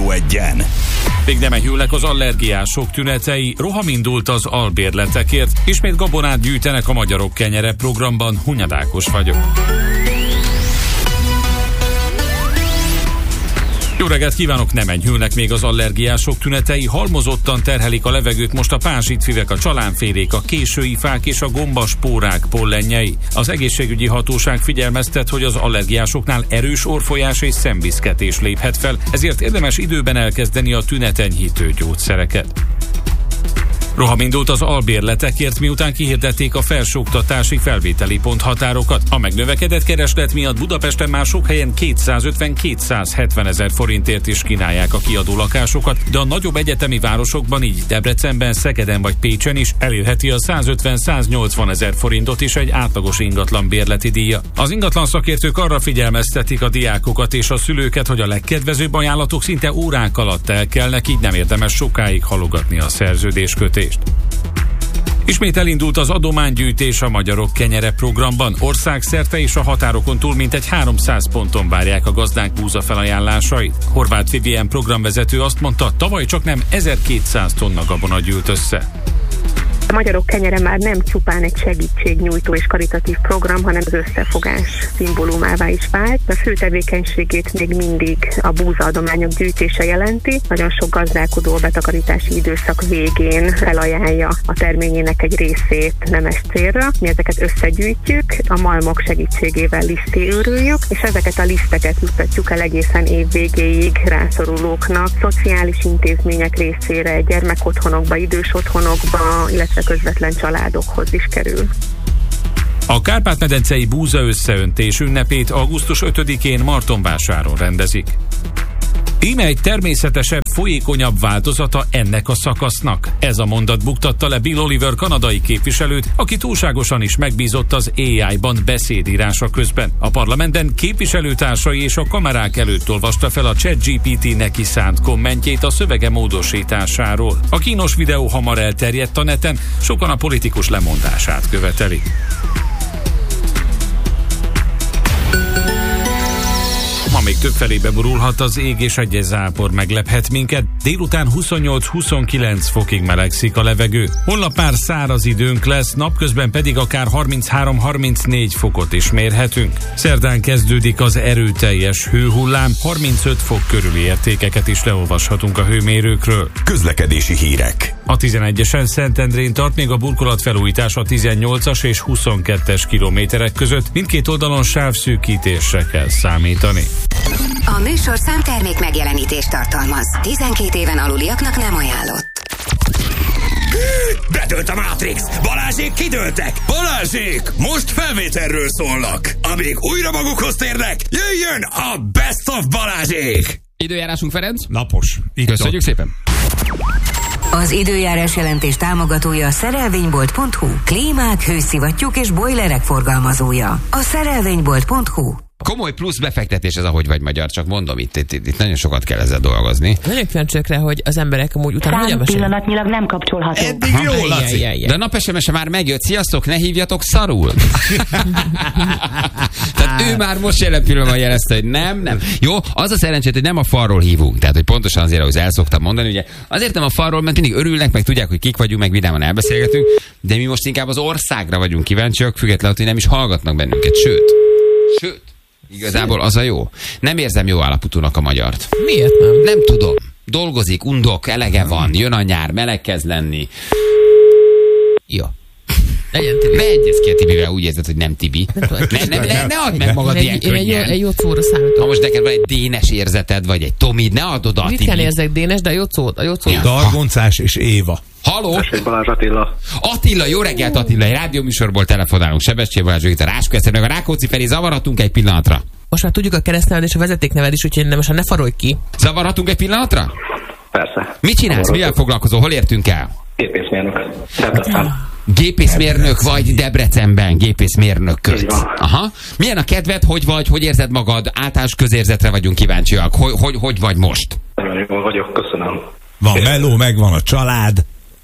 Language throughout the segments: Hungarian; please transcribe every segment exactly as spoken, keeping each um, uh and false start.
Rádió Egyen. Még nem enyhülnek az allergiások tünetei, roham indult az albérletekért, ismét gabonát gyűjtenek a Magyarok Kenyere programban. Hunyad Ákos vagyok. Jó reggelt kívánok, nem enyhülnek még az allergiások tünetei, halmozottan terhelik a levegőt most a pázsitfüvek, a csalánfélék, a késői fák és a gombaspórák pollenjei. Az egészségügyi hatóság figyelmeztet, hogy az allergiásoknál erős orrfolyás és szemviszketés léphet fel, ezért érdemes időben elkezdeni a tünetenyhítő gyógyszereket. Roham indult az albérletekért, miután kihirdették a felsőoktatási felvételi ponthatárokat. A megnövekedett kereslet miatt Budapesten már sok helyen kétszázötven-kétszázhetven ezer forintért is kínálják a kiadó lakásokat, de a nagyobb egyetemi városokban, így Debrecenben, Szegeden vagy Pécsen is elérheti a százötven-száznyolcvan ezer forintot is egy átlagos ingatlan bérleti díja. Az ingatlan szakértők arra figyelmeztetik a diákokat és a szülőket, hogy a legkedvezőbb ajánlatok szinte órák alatt elkelnek, így nem érdemes sokáig halogatni a szerződéskötést. Ismét elindult az adománygyűjtés a Magyarok Kenyere programban. Országszerte és a határokon túl mintegy háromszáz ponton várják a gazdák búza felajánlásait. Horváth Vivien programvezető azt mondta, tavaly csak nem ezerkétszáz tonna gabona gyűlt össze. A Magyarok Kenyere már nem csupán egy segítségnyújtó és karitatív program, hanem az összefogás szimbólumává is vált. A fő tevékenységét még mindig a búzaadományok gyűjtése jelenti. Nagyon sok gazdálkodó a betakarítási időszak végén felajánlja a terményének egy részét nemes célra. Mi ezeket összegyűjtjük, a malmok segítségével lisztéőrüljük, és ezeket a liszteket juttatjuk el egészen év végéig rászorulóknak, szociális intézmények részére, gyermekotthonokba, idős otthonokba, illetve közvetlen családokhoz is kerül. A Kárpát-medencei búza összeöntés ünnepét augusztus ötödikén Martonvásáron rendezik. Íme egy természetesebb, folyékonyabb változata ennek a szakasznak. Ez a mondat buktatta le Bill Oliver kanadai képviselőt, aki túlságosan is megbízott az á í-ban beszédírása közben. A parlamentben képviselőtársai és a kamerák előtt olvasta fel a ChatGPT neki szánt kommentjét a szövege módosításáról. A kínos videó hamar elterjedt a neten, sokan a politikus lemondását követelik. Ma még többfelé beborulhat az ég, és egy zápor meglephet minket. Délután huszonnyolc-huszonkilenc fokig melegszik a levegő. Holnap már száraz időnk lesz, napközben pedig akár harminchárom-harmincnégy fokot is mérhetünk. Szerdán kezdődik az erőteljes hőhullám, harmincöt fok körüli értékeket is leolvashatunk a hőmérőkről. Közlekedési hírek. A tizenegyesen Szentendrén tart még a burkolatfelújítás a tizennyolcas és huszonkettes kilométerek között. Mindkét oldalon sávszűkítésre kell számítani. A műsorszám termék megjelenítést tartalmaz. tizenkét éven aluliaknak nem ajánlott. Bedőlt a Matrix! Balázsék kidőltek! Balázsék! Most felvételről szólnak! Amíg újra magukhoz térnek, jöjjön a Best of Balázsék! Időjárásunk, Ferenc? Napos. Itt Köszönjük ott. szépen! Az időjárás jelentés támogatója a szerelvénybolt pont hu. Klímák, hőszivattyúk és bojlerek forgalmazója. A szerelvénybolt pont hu. Komoly plusz befektetés ez, ahogy vagy magyar, csak mondom, itt, itt, itt, itt nagyon sokat kell ezzel dolgozni. Nagyon kíváncsiak rá, hogy az emberek amúgy utána hogyan mesélnek. Pillanatnyilag nem kapcsolható. Eddig jó, Laci. Jaj, jaj, jaj. De a nap es em es-e már megjött, sziasztok, ne hívjatok szarul. Tehát ő már most jelen pillanatban jelezte, hogy nem, nem. Jó, az a szerencsét, hogy nem a falról hívunk. Tehát, hogy pontosan azért, ahogy el szoktam mondani, ugye azért nem a falról, mert mindig örülnek, meg tudják, hogy kik vagyunk, meg vidáman elbeszélgetünk, de mi most inkább az országra vagyunk kíváncsiak, függetlenül, hogy nem is hallgatnak bennünket. Sőt, sőt. Igazából az a jó. Nem érzem jó állapotúnak a magyart. Miért nem? Nem tudom. Dolgozik, undok, elege van, jön a nyár, meleg kezd lenni. Jó. Legyen Tibi. Beegyez ki a Tibivel, úgy érzed, hogy nem Tibi. Ne, ne, ne, ne add meg magad Én ilyen egy, én egy, jó, könnyen. egy jó szóra számítom. Ha most neked van egy dénes érzeted, vagy egy Tomid, ne add oda a Ritkán Tibit. érzek dénes, de a jó szó, a jó szó. Ja. Dargoncás és Éva. Haló? Tessék, Balázs Attila. Attila, jó reggelt Attila, egy rádióműsorból telefonálunk. Sebestyén Balázs, itt a Ráskó Eszter, meg a Rákóczi Feri, zavarhatunk egy pillanatra? Most már tudjuk a keresztneved és a vezetékneved is, úgyhogy most már ne farolj ki. Zavarhatunk egy pillanatra? Persze. Mit csinálsz? Mivel foglalkozol? Hol értünk el? Gépészmérnök. Debrecen. Gépészmérnök vagy Debrecenben, gépészmérnököt. Így van. Aha. Milyen a kedved, hogy vagy, hogy érzed magad? Általános közérzetre vagyunk kíváncsiak. Hogy, hogy, hogy vagy most? Nagyon jól vagyok, köszönöm. Van meló, megvan a család.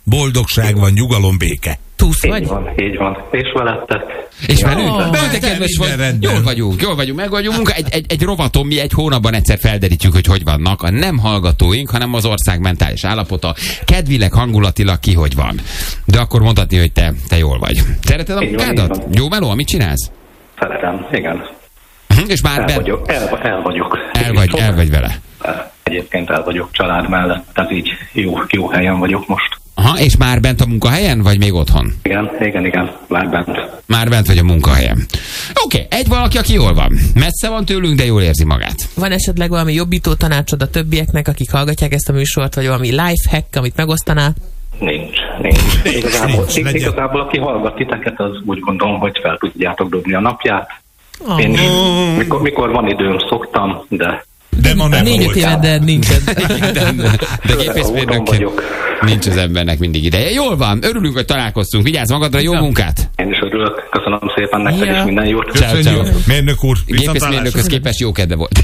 boldogság van, nyugalom, béke. Túsz Így vagy? van, így van. És velettek. És velünk? Ó, Oh, de kedves vagy. Jól vagyunk, jól vagyunk, meg vagyunk. Munka, egy, egy, egy rovaton mi egy hónapban egyszer felderítjük, hogy hogy vannak. A nem hallgatóink, hanem az ország mentális állapota. Kedvileg, hangulatilag ki hogy van. De akkor mondhatni, hogy te, te jól vagy. Szereted a Így van, munkádat? így van. Jó meló, amit csinálsz? Szeretem, igen. Uh-huh, és már El ben... vagyok, el, el vagyok. El vagy, el vagy vele. Egyébként el vagyok család mellett, tehát így jó, jó helyen vagyok most. Aha, és már bent a munkahelyen, vagy még otthon? Igen, igen, igen, már bent. Már bent vagy a munkahelyen. Oké, okay, egy valaki, aki jól van. Messze van tőlünk, de jól érzi magát. Van esetleg valami jobbító tanácsod a többieknek, akik hallgatják ezt a műsort, vagy valami life hack, amit megosztanál? Nincs, nincs. Igazából, nincs, legyen. igazából aki hallgat titeket, az úgy gondolom, hogy fel tudjátok dobni a napját. Oh. Én mikor, mikor van időm, szoktam, de De ma nem Négy-öt volt. éve, de nincsen. De, de gépészmérnökként vagyok. nincs az embernek mindig ideje. Jól van, örülünk, hogy találkoztunk. Vigyázz magadra, jó munkát! én is örülök. Köszönöm szépen nektek Ja. is minden jót. Ciao, ciao. Mérnök úr, Gépészmérnökhöz képest jó kedve volt.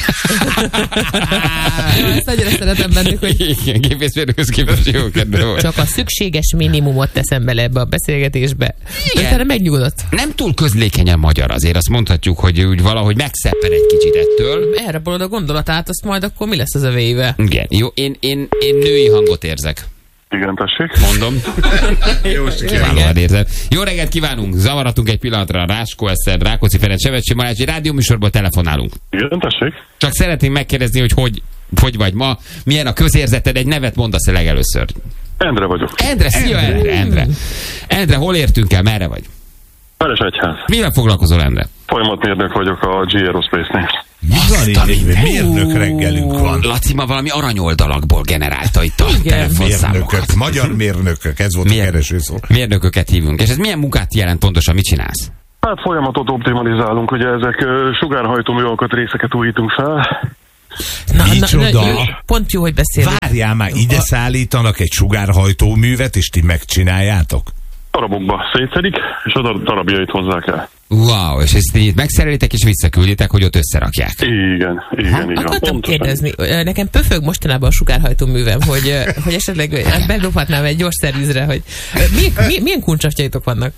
Ezt annyira szeretem bennük, hogy Igen, gépészmérnökhöz képest jó kedve volt. csak a szükséges minimumot teszem bele ebbe a beszélgetésbe. Igen. Utána megnyugodott. Nem túl közlékenyen magyar azért, azt mondhatjuk, hogy úgy valahogy megszepper egy kicsit ettől. Erre bolond a gondolatát, azt majd akkor mi lesz az övéivel? Igen, jó, én, én, én női hangot érzek. Igen, tessék. Mondom. Jó sikerült. Valóan érzed. Jó reggelt kívánunk! Zavaratunk egy pillanatra. Ráskó Eszter, Rákóczi Ferenc, Sevetsé Balázs, egy rádióműsorból telefonálunk. Igen, tessék. Csak szeretném megkérdezni, hogy hogy, hogy vagy ma, milyen a közérzeted, egy nevet mondasz el legelőször. Endre vagyok. Endre, szia Endre, Endre. Endre, hol értünk el, merre vagy? Veresegyház. Mivel foglalkozol, Endre? Folyamatmérnök vagyok a G Aerospace-nél. Mi van itt? Egy mérnök reggelünk van. Laci ma valami arranyoldalakból generálta itt a Igen. telefonszámokat. Mérnökök, magyar mérnökök, ez volt a Milyen- kereső szó. Mérnököket hívunk. És ez milyen munkát jelent pontosan, mit csinálsz? Hát folyamatot optimalizálunk, ugye ezek ö, sugárhajtó műalkatrészeket újítunk fel. Na, Micsoda? na, na, pont jó, hogy beszélünk. Várjál már, ide szállítanak egy sugárhajtó művet, és ti megcsináljátok? Darabokba szétszedik, és a dar- darabjait hozzák el. Wow, és ezt így megszerelitek és visszakülditek, hogy ott összerakják. Igen, igen, így van. Akartam Pontosan. kérdezni, ö, nekem pöfög mostanában a sugárhajtó művem, hogy, ö, hogy esetleg ö, bedobhatnám egy gyors szervizre, hogy ö, milyen, milyen, milyen kuncsafjaitok vannak?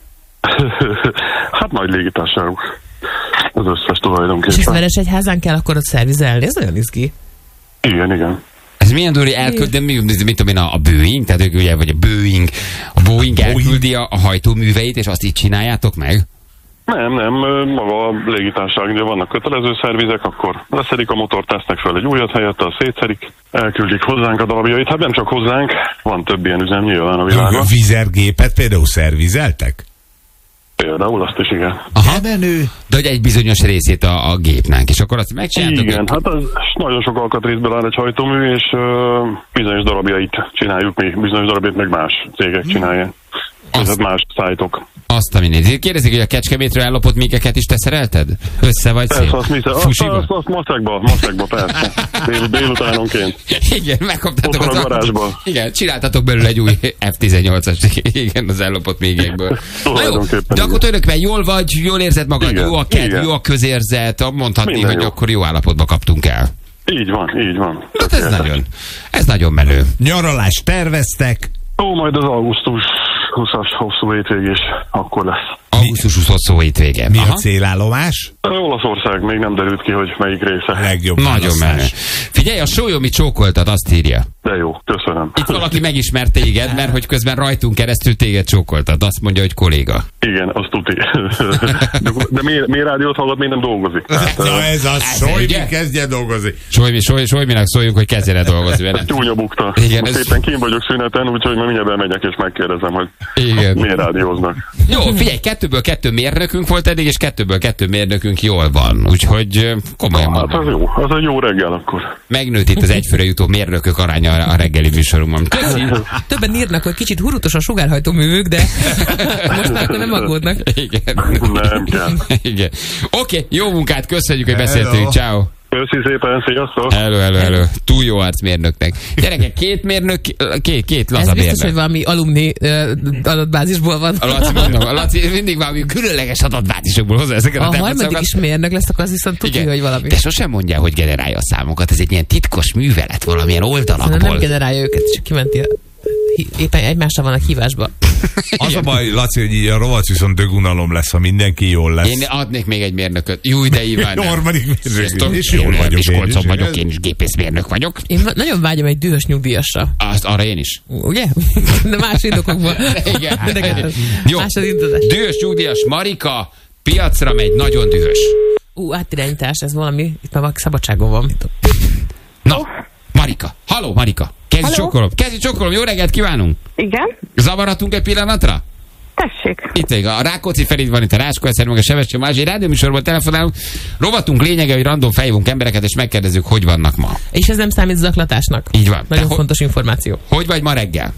Hát nagy légitársaságuk. Az összes És ezt tulajdonképpen. Veresegyházán kell akkor ott szervizelni, ez nagyon izgi. Igen, igen. Ez milyen durva, hogy elküld, de mi, mit tudom én, a, a Boeing, tehát ők ugye, vagy a Boeing, a Boeing elküldi a, a hajtóműveit, és azt így csináljátok meg? Nem, nem, ö, maga a légitársaság, ugye vannak kötelező szervizek, akkor leszedik a motort, tesznek fel egy újat helyette, azt szétszedik, elküldik hozzánk a darabjait. Hát nem csak hozzánk, van több ilyen üzem nyilván a világon. Vizergépet például szervizeltek? Például azt is, igen. Aha. Menő. De hogy egy bizonyos részét a, a gépnek, és akkor azt megcsináltok? Igen, hát az nagyon sok alkatrészből áll egy hajtómű, és ö, bizonyos darabjait csináljuk mi, bizonyos darabjait meg más cégek csinálják. Azt- Ez hát más szájtok. Azt a minét. Kérdezik, hogy a Kecskemétről ellopott mékeket is te szerelted? Össze vagy szép? Persze, azt, mi, azt, Fusiba? azt, azt maszekba, maszekba, persze. Dél, délutánonként. Igen, megkaptátok Otthon a az garázsba. Igen, csináltatok belőle egy új F tizennyolcas, igen, az ellopott mégekből. Na jó, Tulajdonképpen de akkor igen. tulajdonképpen jól vagy, jól érzed magad, Igen, jó a kedv, igen. jó a közérzet, mondhatni, Minden hogy jó. akkor jó állapotba kaptunk el. Így van, így van. Hát ez Tökéletes. nagyon, ez nagyon menő. Nyaralást terveztek? Ó, majd az augusztus huszas hosszú hétvégés, akkor lesz. augusztus huszadikán hétvége. Mi Aha. a célállomás? Olaszország még nem derült ki, hogy melyik A része. legjobb Nagyon választás. menő. Figyelj, a sólyomi csókoltat, azt írja. De jó, köszönöm. Itt valaki megismert téged, mert hogy közben rajtunk keresztül téged csókoltat. Azt mondja, hogy kolléga. Igen, azt tuti. De, de miért, miért rádiót hallgat, miért nem dolgozik? Hát, Na ez az, Ez Sojmi ugye? kezdje dolgozni. Sojmi, Sojmi, Sojminak szóljunk, hogy kezdjen el dolgozni vele. Csúnya bukta. Igen, Most ez- éppen kín vagyok szüneten, úgyhogy majd mindjárt bemegyek és megkérdezem, hogy Igen. miért rádióznak. Jó, figyelj, kettőből kettő mérnökünk volt eddig, és kettőből kettő mérnökünk jól van. Úgyhogy ö, komolyan Hát az mondom. jó, az egy jó reggel akkor. Megnőtt itt az egyfőre jutó mérnökök aránya a reggeli műsorunkban. Köszi. Többen írnak, hogy kicsit hurutos a sugárhajtó művük, de most már nem aggódnak. Igen. Nem kell. Igen. Oké, jó munkát, köszönjük, hogy Hello. beszéltünk. Ciao. Köszi szépen, sziasztok! Hello, hello, hello. Túl jó arcmérnöknek. Gyerekek, két mérnök, két, két Ez laza biztos, hogy mérnök. valami alumni ö, adatbázisból van. A Laci, mondom, a Laci mindig valami különleges adatbázisokból hozza ezeket a, A harmadik telefonszámokat. is mérnök lesz, akkor az viszont tudja, hogy valami. De sosem mondja, hogy generálja a számokat. Ez egy ilyen titkos művelet valamilyen Szerintem nem oldalakból. generálja őket, csak kimenti a éppen egymásra vannak hívásban. Az a baj, Laci, hogy így a rovat viszont dögunalom lesz, ha mindenki jól lesz. Én adnék még egy mérnököt. Júj, de Iván. Harmadik mérnök. És jól jól vagyok. Miskolcon vagyok, én is gépészmérnök vagyok. Én nagyon vágyom egy dühös nyugdíjasra. Azt arra én is. Ugye? De más indokokból. Igen. De Jó, más az indulás. dühös nyugdíjas Marika piacra megy, nagyon dühös. Ú, átirányítás, ez valami, itt már szabadságon van. Na, Marika. Halló, Marika. Kezdj csokkolom. Kezdj csokkolom. Jó reggelt kívánunk. Igen? Zavarhatunk egy pillanatra? Tessék. Itt egy, a Rákóczi Ferid van itt, a Ráskó Eszter, meg a Sebestyén Balázs. Egy rádióműsorban telefonálunk. Rovatunk lényege, hogy random felhívunk embereket, és megkérdezzük, hogy vannak ma. És ez nem számít zaklatásnak. Így van. Nagyon Te fontos ho- információ. Hogy vagy ma reggel?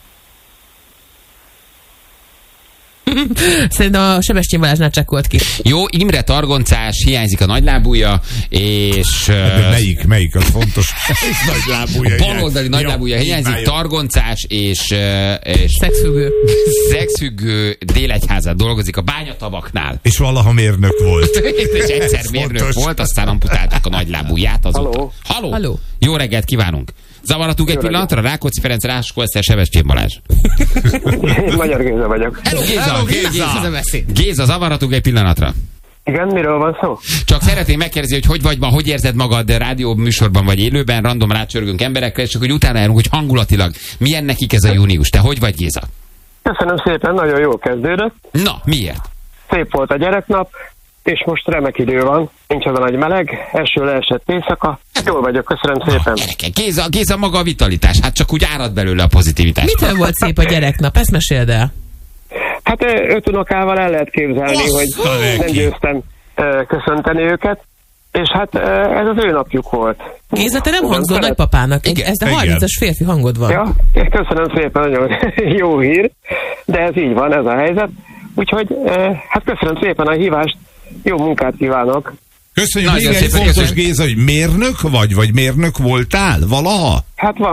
Szerintem a Sebestyén Balázsnál csekkolt ki. Jó, Imre targoncás, hiányzik a nagylábúja, és... De melyik, melyik az fontos? Nagylábúja. Baloldali nagylábúja hiányzik, targoncás, és... és Szexfüggő. Szexfüggő Délegyházán dolgozik a bányatavaknál. És valaha mérnök volt. És egyszer mérnök fontos. volt, aztán amputálták a nagylábúját azóta. Halló. Halló. Halló. Jó reggelt kívánunk. Zavaratunk egy pillanatra? Rákóczi Ferenc, Ráskó Eszter, Sebestyén Balázs. Én Magyar Géza vagyok. Hello, Géza! Hello, Géza! Géza! Géza, Géza, zavaratunk egy pillanatra. Igen, miről van szó? Csak szeretném megkérdezni, hogy hogy vagy ma, hogy érzed magad rádió műsorban vagy élőben, random rácsörgünk emberekre, és csak hogy utána járunk, hogy hangulatilag milyen nekik ez a június. Te hogy vagy, Géza? Köszönöm szépen, nagyon jól kezdődött. Na, miért? Szép volt a gyereknap, és most remek idő van. Nincs az a nagy meleg, eső leesett éjszaka. Jól vagyok, köszönöm szépen. Gyerekek, Géza, Géza maga a vitalitás, hát csak úgy árad belőle a pozitivitás. Mitől volt szép a gyereknap? Ezt meséld el. Hát ö, öt unokával el lehet képzelni, hogy nem győztem ö, köszönteni őket. És hát ö, ez az ő napjuk volt. Géza, te nem Ugyan hangzol szeret- nagypapának. Igen, Ez a igen. harmincas férfi hangod van. Ja, köszönöm szépen, nagyon jó hír, de ez így van, ez a helyzet. Úgyhogy ö, hát köszönöm szépen a hívást, jó munkát kívánok. Köszönjük. Nagyon Még egy szépen fontos, köszönjük. Géza, hogy mérnök vagy, vagy mérnök voltál valaha? Hát van